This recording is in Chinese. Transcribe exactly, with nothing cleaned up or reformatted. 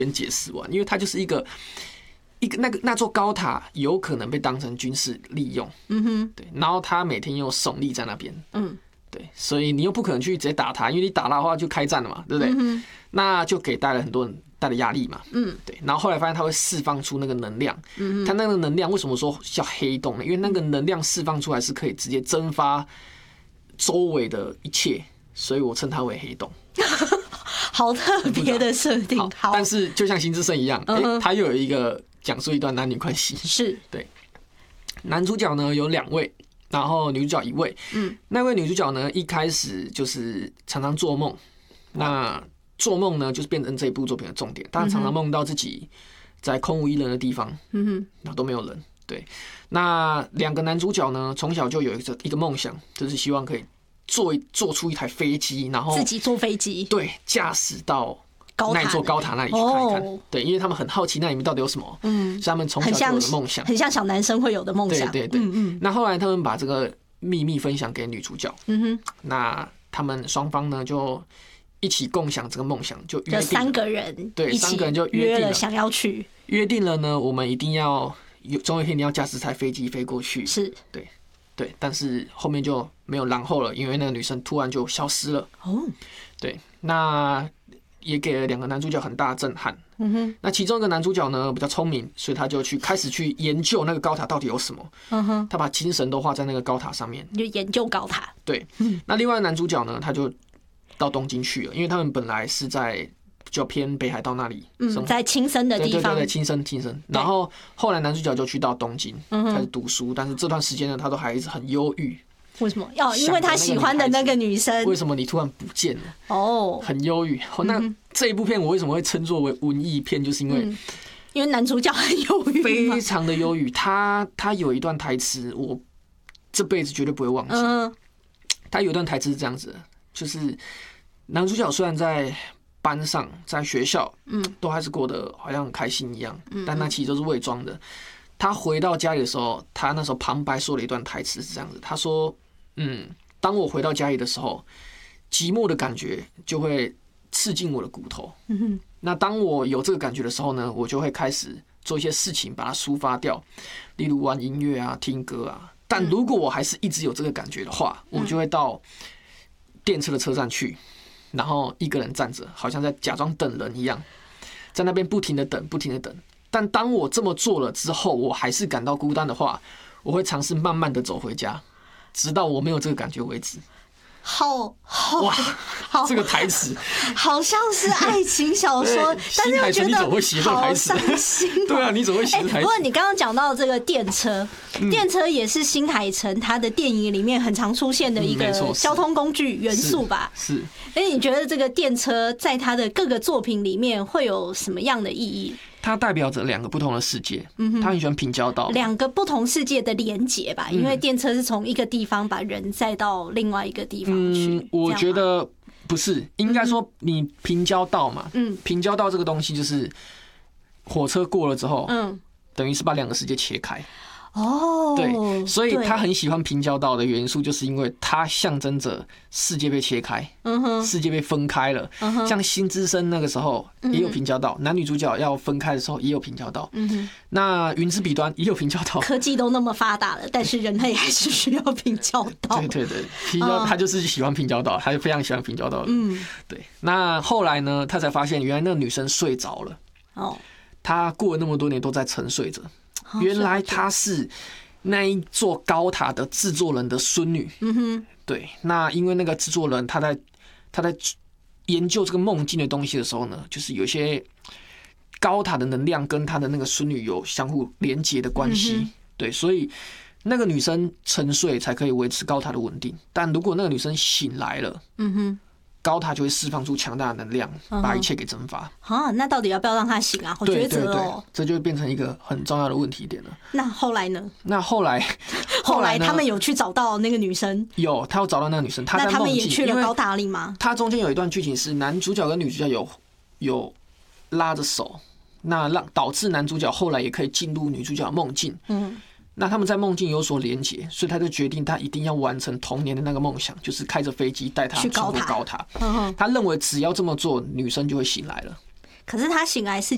边解释完，因为它就是一个一个那个那座高塔有可能被当成军事利用，嗯哼，对，然后它每天又耸立在那边，嗯，对，所以你又不可能去直接打它，因为你打它的话就开战了嘛，对不对？嗯、那就给带了很多人带的压力嘛，嗯，对，然后后来发现它会释放出那个能量，嗯，它那个能量为什么说叫黑洞呢？因为那个能量释放出来是可以直接蒸发周围的一切，所以我称它为黑洞。 好特别的设定，好， 但是就像新之声一样，哎、嗯欸，它又有一个讲述一段男女关系， 是对。男主角呢有两位，然后女主角一位。嗯，那位女主角呢一开始就是常常做梦，那做梦呢就是变成这一部作品的重点。她常常梦到自己在空无一人的地方，嗯哼，然后都没有人。对，那两个男主角呢从小就有一个一个梦想，就是希望可以做做出一台飞机，然后自己坐飞机， 对，驾驶到那座高塔那里去看一看。哦、对，因为他们很好奇那里面到底有什么，嗯，所以他们从小就有的梦想， 很像小男生会有的梦想。 对对对，嗯嗯。那后来他们把这个秘密分享给女主角，嗯哼，那他们双方呢就一起共享这个梦想，就约定了， 就三个人， 对，三个人就约定了想要去， 约定了呢，我们一定要有总有一天你要驾驶台飞机飞过去， 是， 对。对，但是后面就没有然后了，因为那个女生突然就消失了。哦，对，那也给了两个男主角很大的震撼。嗯哼，那其中一个男主角呢比较聪明，所以他就去开始去研究那个高塔到底有什么。嗯哼，他把精神都花在那个高塔上面， 就研究高塔。 对，嗯，那另外男主角呢，他就到东京去了，因为他们本来是在比较偏北海道那里， 嗯，在青森的地方， 对对对，青森青森。然后后来男主角就去到东京开始读书，但是这段时间呢，他都还一直很忧郁。 为什么？哦，因为他喜欢的那个女生， 为什么你突然不见了？哦，很忧郁。那这一部片我为什么会称作为文艺片？就是因为，嗯、 因为男主角很忧郁， 非常的忧郁。他他有一段台词，我这辈子绝对不会忘记。嗯、他有一段台词是这样子的，就是男主角虽然在班上在学校，嗯，都还是过得好像很开心一样，嗯，但那其实都是伪装的。他回到家里的时候，他那时候旁白说了一段台词是这样子，他说：“嗯，当我回到家里的时候，寂寞的感觉就会刺进我的骨头。嗯哼，那当我有这个感觉的时候呢，我就会开始做一些事情把它抒发掉，例如玩音乐啊、听歌啊。但如果我还是一直有这个感觉的话，我就会到电车的车站去。”然后一个人站着，好像在假装等人一样，在那边不停的等，不停的等。但当我这么做了之后，我还是感到孤单的话，我会尝试慢慢的走回家，直到我没有这个感觉为止。 好好哇，这个台词好像是爱情小说，但是我觉得好伤心。 对啊，你怎么会写这台词？ 不过你刚刚讲到这个电车，电车也是新海诚他的电影里面很常出现的一个交通工具元素吧？ 是。 哎，你觉得这个电车在他的各个作品里面会有什么样的意义？ 它代表着两个不同的世界，嗯，他很喜欢平交道， 两个不同世界的连结吧，因为电车是从一个地方把人载到另外一个地方去。 嗯，我觉得不是，应该说你平交道嘛，嗯，平交道这个东西就是火车过了之后，嗯，等于是把两个世界切开。哦，对，所以他很喜欢平交道的元素，就是因为它象征着世界被切开，嗯哼，世界被分开了。嗯哼，像新之声那个时候也有平交道，男女主角要分开的时候也有平交道。嗯哼，那云之彼端也有平交道。 科技都那么发达了，但是人类还是需要平交道。 对对对，平交他就是喜欢平交道，他就非常喜欢平交道。嗯，对。那后来呢，他才发现原来那个女生睡着了。哦，他过了那么多年都在沉睡着。原来她是那一座高塔的制作人的孙女。嗯哼，对。那因为那个制作人他在他在研究这个梦境的东西的时候呢，就是有些高塔的能量跟他的那个孙女有相互连结的关系。嗯、对，所以那个女生沉睡才可以维持高塔的稳定。但如果那个女生醒来了，嗯哼，高塔就会释放出强大的能量，把一切给蒸发。 啊，那到底要不要让他醒啊？好抉择哦。 这就会变成一个很重要的问题点了。 那后来呢？ 那后来， 后来他们有去找到那个女生？ 有，他有找到那个女生。他在梦境， 那他们也去了高塔里吗？ 他中间有一段剧情是男主角跟女主角有有拉着手，那让导致男主角后来也可以进入女主角的梦境。嗯。那他们在梦境有所连结，所以他就决定他一定要完成童年的那个梦想，就是开着飞机带他穿过高塔。他认为只要这么做，女生就会醒来了。 可是他醒来是